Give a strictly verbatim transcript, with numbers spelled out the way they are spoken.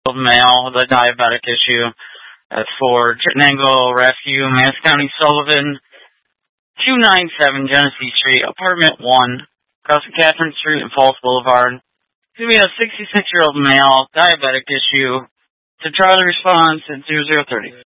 male with a diabetic issue. That's for Tritangle Rescue, Madison County, Sullivan, two ninety-seven Genesee Street, Apartment one, across from Catherine Street and Falls Boulevard. It's going to be a sixty-six-year-old male, diabetic issue. To try the response at zero zero thirty.